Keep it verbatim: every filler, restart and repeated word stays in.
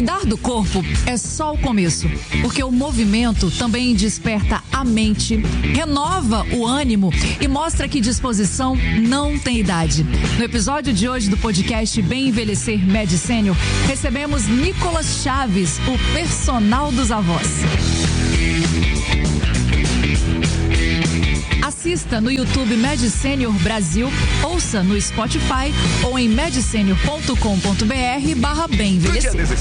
Cuidar do corpo é só o começo, porque o movimento também desperta a mente, renova o ânimo e mostra que disposição não tem idade. No episódio de hoje do podcast Bem Envelhecer Med Senior, recebemos Nicolas Chaves, o personal dos avós. Assista no YouTube Med Senior Brasil, ouça no Spotify ou em medsenior ponto com ponto br barra bem envelhecer.